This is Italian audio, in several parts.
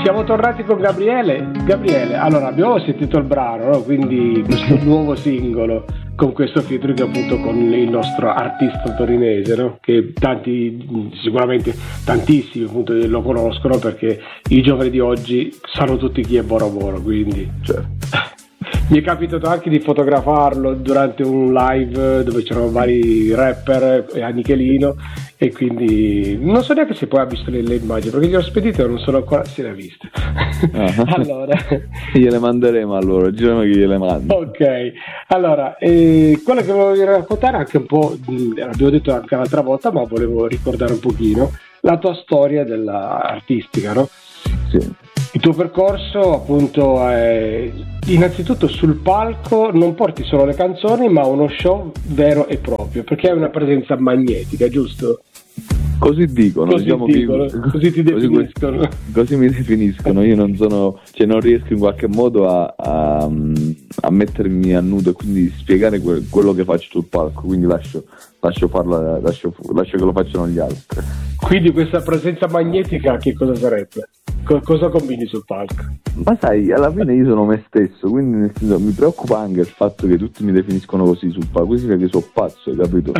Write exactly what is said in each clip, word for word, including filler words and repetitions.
siamo tornati con Gabriele. Gabriele, allora abbiamo sentito il brano, no? Quindi questo nuovo singolo con questo featuring appunto con il nostro artista torinese, no? Che tanti, sicuramente tantissimi appunto lo conoscono, perché i giovani di oggi sanno tutti chi è Boro Boro, quindi certo. Mi è capitato anche di fotografarlo durante un live dove c'erano vari rapper e Anichelino, e quindi non so neanche se poi ha visto le, le immagini, perché gli ho spedito e non sono ancora se le ha viste. Uh-huh. Allora gliele manderemo, allora diciamo che gliele mando. Ok, allora eh, quello che volevo raccontare anche un po', l'abbiamo detto anche l'altra volta, ma volevo ricordare un pochino la tua storia della artistica, no? Sì. Il tuo percorso appunto è innanzitutto sul palco, non porti solo le canzoni ma uno show vero e proprio, perché hai una presenza magnetica, giusto? Così dicono, così, diciamo dicono, che, così ti definiscono. Così, così mi definiscono, io non sono, cioè non riesco in qualche modo a, a, a mettermi a nudo e quindi spiegare que- quello che faccio sul palco, quindi lascio, lascio, farla, lascio, lascio che lo facciano gli altri. Quindi questa presenza magnetica che cosa sarebbe? Co- cosa combini sul palco? Ma sai, alla fine io sono me stesso, quindi nel senso, mi preoccupa anche il fatto che tutti mi definiscono così sul palco, così che sono pazzo, hai capito?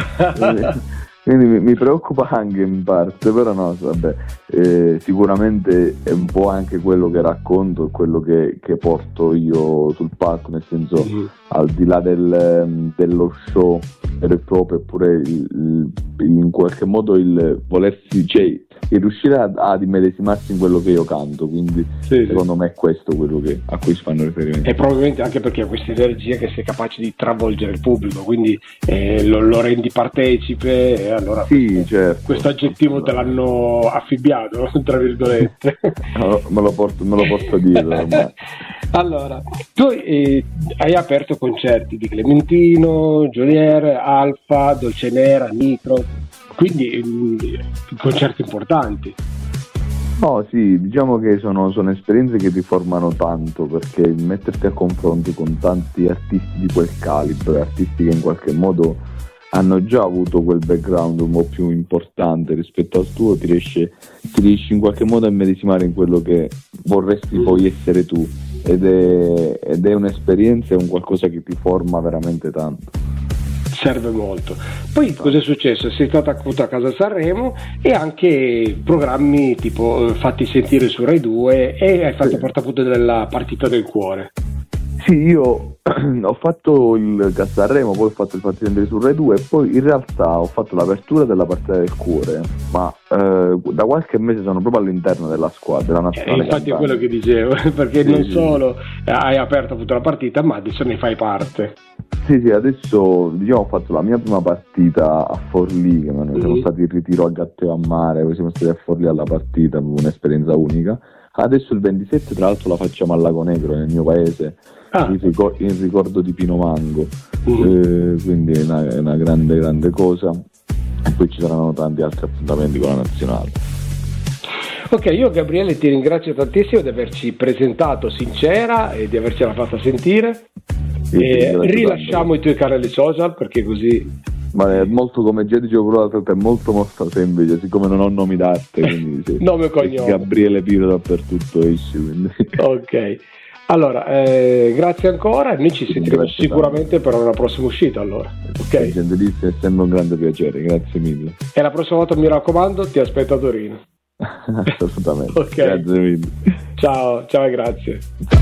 Quindi mi, mi preoccupa anche in parte, però no, vabbè, eh, sicuramente è un po' anche quello che racconto e quello che, che porto io sul palco, nel senso mm-hmm. al di là del, dello show vero e proprio, eppure il, il, in qualche modo il volersi, cioè il riuscire ad, ad immedesimarsi in quello che io canto, quindi sì, secondo sì. me è questo quello che, a cui si fanno riferimento. E probabilmente anche perché ha questa energia che sei capace di travolgere il pubblico, quindi eh, lo, lo rendi partecipe, e allora sì, questo, certo. questo aggettivo te l'hanno affibbiato, tra virgolette. No, me lo porto, me lo porto a dire ormai. Allora, tu eh, hai aperto concerti di Clementino, Geolier, Alfa, Dolce Nera, Nitro, quindi eh, concerti importanti. No, sì, diciamo che sono, sono esperienze che ti formano tanto, perché metterti a confronto con tanti artisti di quel calibro, artisti che in qualche modo hanno già avuto quel background un po' più importante rispetto al tuo, ti riesci, ti riesci in qualche modo a immedesimare in quello che vorresti mm. poi essere tu, ed è, ed è un'esperienza, è un qualcosa che ti forma veramente tanto. Serve molto. Poi cosa è successo? Sei stata appunto a Casa Sanremo e anche programmi tipo Fatti sentire su Rai due, e hai fatto sì. parte appunto della Partita del Cuore. Sì, io ho fatto il Casa Sanremo, poi ho fatto il Fatti sentire su Rai due e poi in realtà ho fatto l'apertura della Partita del Cuore, ma eh, da qualche mese sono proprio all'interno della squadra, della nazionale. Eh, infatti cantante. È quello che dicevo, perché sì, non sì. solo hai aperto appunto la partita, ma adesso ne fai parte. Sì, sì, adesso diciamo ho fatto la mia prima partita a Forlì, che noi mm. siamo stati in ritiro a Gatteo a Mare, poi siamo stati a Forlì alla partita, un'esperienza unica. Adesso il ventisette tra l'altro la facciamo a Lago Negro, nel mio paese, ah. in, ricor- in ricordo di Pino Mango, mm. eh, quindi è una, è una grande grande cosa, e poi ci saranno tanti altri appuntamenti con la nazionale. Ok, io Gabriele ti ringrazio tantissimo di averci presentato Sincera e di avercela fatta sentire. Sì, e rilasciamo tanto. I tuoi canali social, perché così. Ma è molto, come già dicevo l'altra volta, è molto molto semplice, siccome non ho nomi d'arte, quindi sì. Nome e cognome. Gabriele Piro dappertutto esci, quindi. Ok, allora eh, grazie ancora, noi ci sentiremo grazie sicuramente tanto. Per una prossima uscita, allora. Ok, gentilissimo, è sempre un grande piacere, grazie mille. E la prossima volta, mi raccomando, ti aspetto a Torino. Assolutamente. Ok, grazie mille. Ciao, ciao e grazie.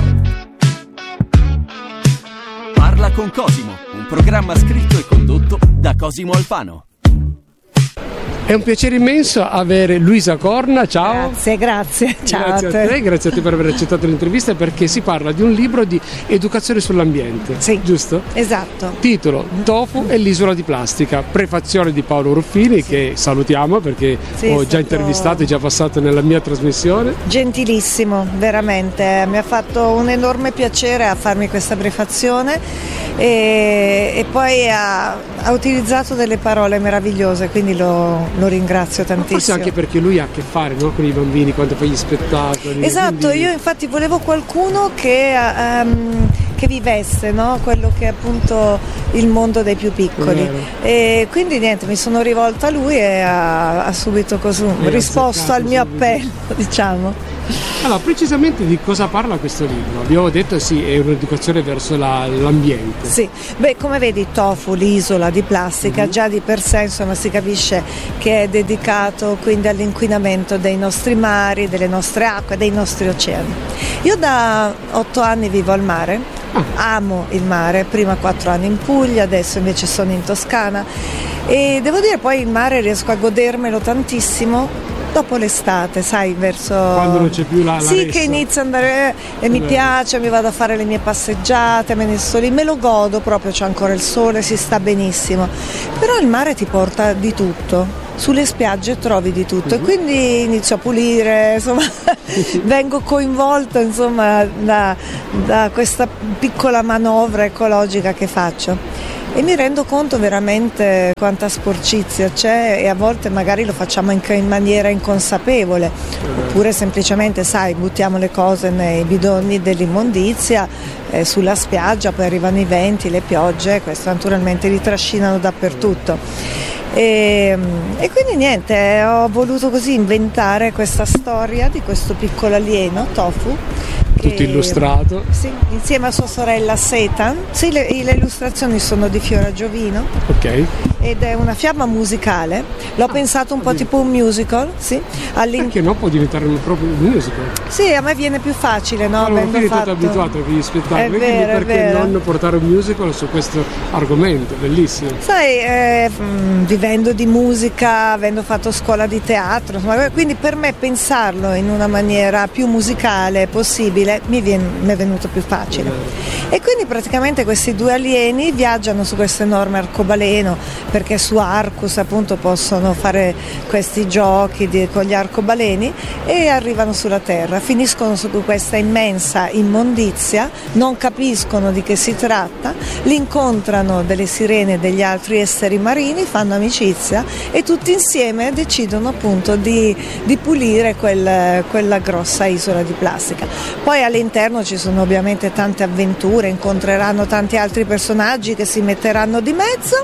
Parla con Cosimo, un programma scritto e condotto da Cosimo Alfano. È un piacere immenso avere Luisa Corna, ciao. Grazie, grazie. Ciao grazie a te. te, grazie a te per aver accettato l'intervista, perché si parla di un libro di educazione sull'ambiente, sì, giusto? Esatto. Titolo: Tofu e l'isola di plastica, prefazione di Paolo Ruffini, sì. che salutiamo perché sì, ho già stato... intervistato, è già passato nella mia trasmissione. Gentilissimo, veramente, mi ha fatto un enorme piacere a farmi questa prefazione e, e poi ha, ha utilizzato delle parole meravigliose, quindi lo lo ringrazio tantissimo. Forse anche perché lui ha a che fare, no, con i bambini quando fa gli spettacoli. Esatto, quindi... io infatti volevo qualcuno che, um, che vivesse, no, quello che è appunto il mondo dei più piccoli. E quindi niente, mi sono rivolta a lui e ha, ha subito così risposto al mio appello, diciamo. Allora, precisamente di cosa parla questo libro? Abbiamo detto sì, è un'educazione verso la, l'ambiente. Sì, beh, come vedi Tofu, l'isola di plastica, mm-hmm. già di per sé insomma si capisce che è dedicato quindi all'inquinamento dei nostri mari, delle nostre acque, dei nostri oceani. Io da otto anni vivo al mare, ah. amo il mare, prima quattro anni in Puglia, adesso invece sono in Toscana e devo dire poi il mare riesco a godermelo tantissimo dopo l'estate, sai, verso... Quando non c'è più la, la Sì, ressa. che inizia ad andare e mi piace, mi vado a fare le mie passeggiate, me ne sto lì, me lo godo proprio, c'è ancora il sole, si sta benissimo. Però il mare ti porta di tutto, sulle spiagge trovi di tutto, uh-huh. e quindi inizio a pulire, insomma, vengo coinvolta insomma da, da questa piccola manovra ecologica che faccio. E mi rendo conto veramente quanta sporcizia c'è e a volte magari lo facciamo anche in maniera inconsapevole, oppure semplicemente, sai, buttiamo le cose nei bidoni dell'immondizia eh, sulla spiaggia, poi arrivano i venti, le piogge, questo naturalmente li trascinano dappertutto. E, e quindi niente, ho voluto così inventare questa storia di questo piccolo alieno, Tofu. Tutto illustrato. Sì, insieme a sua sorella Setan. Sì, le, le illustrazioni sono di Fiora Giovino. Ok. Ed è una fiaba musicale. L'ho ah, pensato un po' oddio. tipo un musical, sì. All'in... Perché no? Può diventare un proprio musical. Sì, a me viene più facile, no? Allora, Avendo fatto... abituato agli spettacoli, quindi perché non portare un musical su questo argomento? Bellissimo. Sai, eh, vivendo di musica, avendo fatto scuola di teatro, insomma, quindi per me pensarlo in una maniera più musicale possibile mi, viene, mi è venuto più facile. E quindi praticamente questi due alieni viaggiano su questo enorme arcobaleno, perché su Arcus appunto possono fare questi giochi di, con gli arcobaleni, e arrivano sulla Terra, finiscono su questa immensa immondizia, non capiscono di che si tratta, li incontrano delle sirene e degli altri esseri marini, fanno amicizia e tutti insieme decidono appunto di, di pulire quel, quella grossa isola di plastica. Poi all'interno ci sono ovviamente tante avventure, incontreranno tanti altri personaggi che si metteranno di mezzo,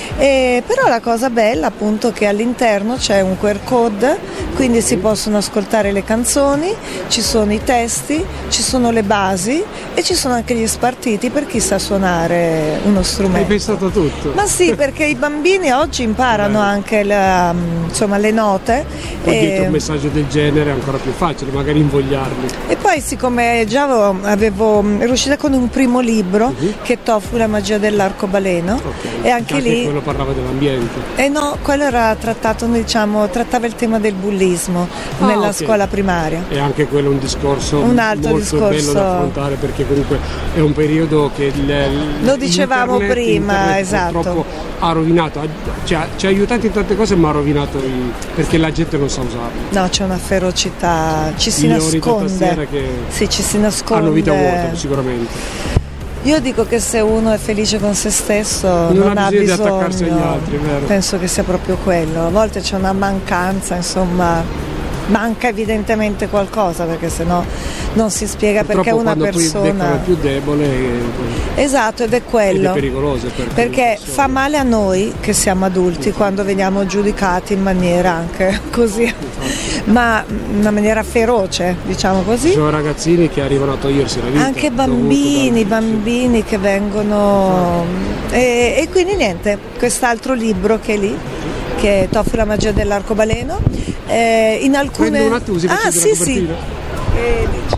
e però la cosa bella appunto è che all'interno c'è un Q R code, quindi si possono ascoltare le canzoni, ci sono i testi, ci sono le basi e ci sono anche gli spartiti per chi sa suonare uno strumento. Hai pensato a tutto? Ma sì, perché i bambini oggi imparano Beh. anche la, insomma, le note. Poi e... dietro un messaggio del genere è ancora più facile, magari invogliarli. E poi siccome già avevo, avevo ero uscita con un primo libro, uh-huh. che è Tofu, la magia dell'arcobaleno, okay. e anche, anche lì quello parlava dell'ambiente. E no, quello era trattato, diciamo, trattava il tema del bullismo ah, nella okay. scuola primaria. E anche quello è un discorso un altro molto discorso. bello da affrontare, perché comunque è un periodo che il, lo dicevamo internet, prima, internet esatto. purtroppo ha rovinato, cioè, ci ha aiutato in tante cose, ma ha rovinato i, perché la gente non sa usarlo. No, c'è una ferocità, ci si nasconde. Che sì, ci si nasconde. Hanno vita vuota sicuramente. Io dico che se uno è felice con se stesso non, non ha bisogno, di attaccarsi agli altri, vero? Penso che sia proprio quello. A volte c'è una mancanza, insomma, manca evidentemente qualcosa, perché sennò non si spiega purtroppo perché una persona è più debole e... esatto, ed è quello, ed è pericoloso per perché fa male a noi che siamo adulti, esatto. quando veniamo giudicati in maniera anche così, esatto. ma una maniera feroce, diciamo così. Ci sono ragazzini che arrivano a togliersi la vita, anche bambini, da... bambini che vengono, esatto. e, e quindi niente, quest'altro libro che è lì, che è Tofu, la magia dell'arcobaleno, eh, in alcune un attimo, ah sì sì eh, dice...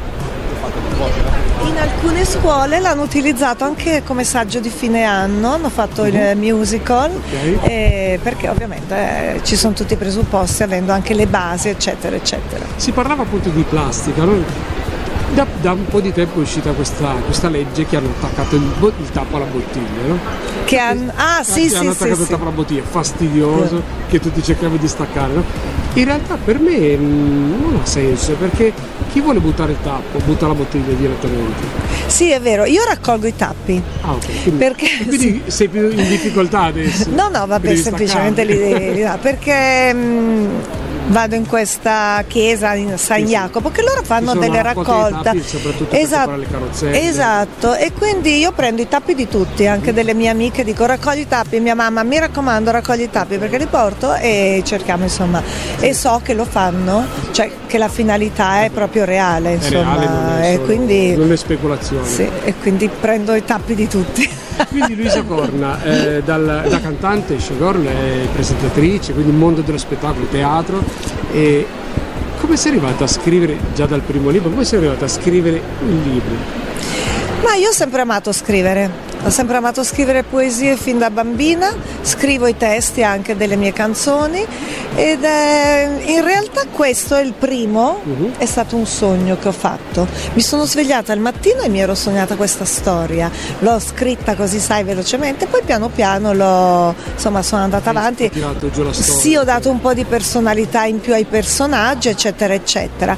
in alcune scuole l'hanno utilizzato anche come saggio di fine anno, hanno fatto uh-huh. il musical, okay. eh, perché ovviamente eh, ci sono tutti i presupposti, avendo anche le basi eccetera eccetera. Si parlava appunto di plastica, no? Da, da un po' di tempo è uscita questa, questa legge che hanno attaccato il, il tappo alla bottiglia, no? Che hanno, ah, sì, sì, hanno attaccato sì, il tappo sì. alla bottiglia, fastidioso, yeah. che tutti cercavano di staccare, no? In realtà per me mh, non ha senso, perché chi vuole buttare il tappo butta la bottiglia direttamente. Sì, è vero, io raccolgo i tappi. Ah, ok. Quindi, perché, quindi sì. sei più in difficoltà adesso? No, no, vabbè, semplicemente li, li, no, perché mh, vado in questa chiesa in San sì, Jacopo, che loro fanno delle raccolte, tappi, soprattutto esatto, per le carrozzelle. Esatto, e quindi io prendo i tappi di tutti, anche delle mie amiche, dico raccogli i tappi, mia mamma mi raccomando raccogli i tappi, perché li porto e cerchiamo insomma, e so che lo fanno, cioè che la finalità è proprio reale, insomma, è reale, non è, e solo, quindi, non è speculazione. Sì, e quindi prendo i tappi di tutti. Quindi Luisa Corna, eh, dal, da cantante, showgirl, è presentatrice, quindi mondo dello spettacolo, teatro. E come sei arrivata a scrivere, già dal primo libro, come sei arrivata a scrivere un libro? Ma io ho sempre amato scrivere, ho sempre amato scrivere poesie fin da bambina, scrivo i testi anche delle mie canzoni ed è, in realtà questo è il primo, uh-huh. È stato un sogno che ho fatto. Mi sono svegliata al mattino e mi ero sognata questa storia, l'ho scritta così, sai, velocemente, poi piano piano l'ho, insomma, sono andata Hai avanti. Tirato giù la storia. Sì, ho dato un po' di personalità in più ai personaggi, eccetera, eccetera.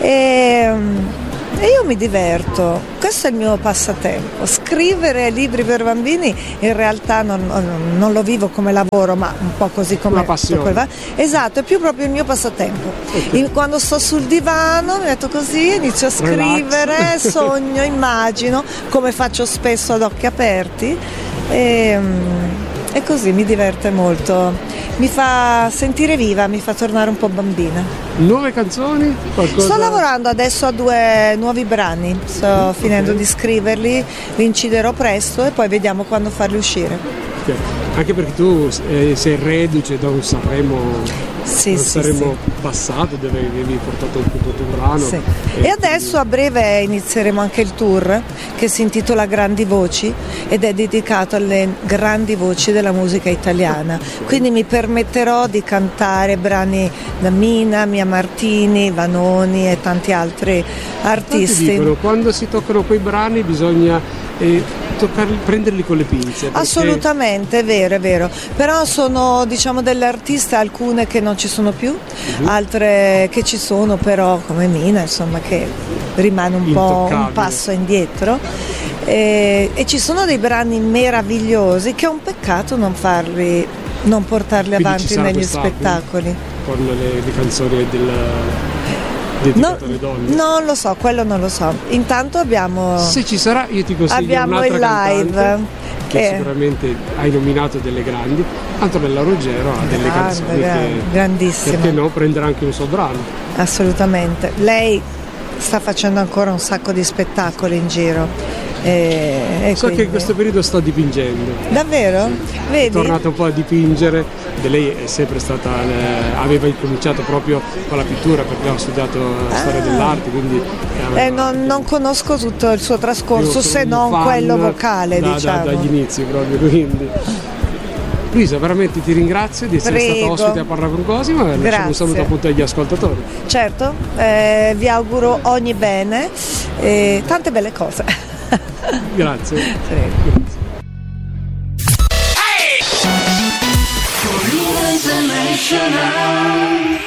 E, E io mi diverto, questo è il mio passatempo. Scrivere libri per bambini in realtà non, non, non lo vivo come lavoro, ma un po' così come una passione. Esatto, è più proprio il mio passatempo. Okay. Quando sto sul divano mi metto così, inizio a scrivere, Relax. Sogno, immagino, come faccio spesso ad occhi aperti. E, e così mi diverte molto, mi fa sentire viva, mi fa tornare un po' bambina. Nuove canzoni? Qualcosa? Sto lavorando adesso a due nuovi brani, sto okay. finendo di scriverli, li inciderò presto e poi vediamo quando farli uscire. Okay. Anche perché tu eh, sei reduce da un Sanremo, sì, un sì, Sanremo sì. passato dove avevi portato un tuo brano. Sì. E, e adesso a breve inizieremo anche il tour che si intitola Grandi Voci ed è dedicato alle grandi voci della musica italiana. Quindi mi permetterò di cantare brani da Mina, Mia Martini, Vanoni e tanti altri artisti. Tanti dicono, quando si toccano quei brani bisogna eh, toccarli, prenderli con le pinze. Perché... Assolutamente, è vero, è vero. Però sono, diciamo, delle artiste, alcune che non ci sono più, uh-huh. altre che ci sono però, come Mina, insomma, che rimane un po' un passo indietro. E, e ci sono dei brani meravigliosi che è un peccato non farli, non portarli Quindi avanti negli spettacoli. Con le, le canzoni del... No, non lo so, quello non lo so. Intanto abbiamo. Se ci sarà, io ti consiglio abbiamo un'altra il live che eh. sicuramente hai nominato delle grandi. Antonella Ruggero ha delle Grande, canzoni grande, che grandissime. Perché no, prenderà anche un suo brano. Assolutamente. Lei sta facendo ancora un sacco di spettacoli in giro. E, e so quindi... che in questo periodo sto dipingendo. Davvero? Sì. Vedi? È tornata un po' a dipingere. Lei è sempre stata, eh, aveva incominciato proprio con la pittura perché ha studiato la ah. storia dell'arte, quindi aveva... eh, non, non conosco tutto il suo trascorso se non quello vocale, da, diciamo. Da, dagli inizi proprio, quindi. Luisa, veramente ti ringrazio di essere Prego. stata ospite a Parlare con Cosimo e lasciamo un saluto appunto agli ascoltatori. Certo, eh, vi auguro ogni bene e tante belle cose. Grazie. Prego. International